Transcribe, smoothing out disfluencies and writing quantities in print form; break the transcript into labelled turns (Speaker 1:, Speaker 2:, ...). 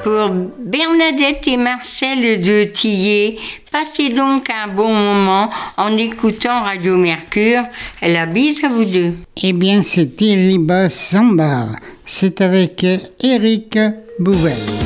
Speaker 1: Pour Bernadette et Marcel de Tillet, passez donc un bon moment en écoutant Radio Mercure. La bise à vous deux.
Speaker 2: Eh bien, c'était Riba Sambar. C'est avec Éric Bouvel.